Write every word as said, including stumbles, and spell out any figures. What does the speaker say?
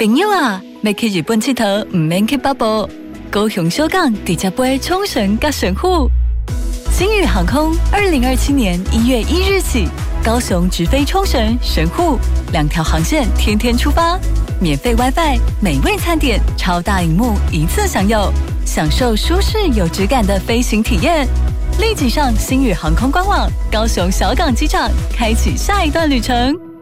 朋友啊，要去日本佚佗，唔免去北部，高雄小港直接飞冲绳甲神户。星宇航空二零二七年一月一日起，高雄直飞冲绳、神户两条航线，天天出发，免费 WiFi， 美味餐点，超大荧幕一次享有，享受舒适有质感的飞行体验。立即上星宇航空官网，高雄小港机场，开启下一段旅程。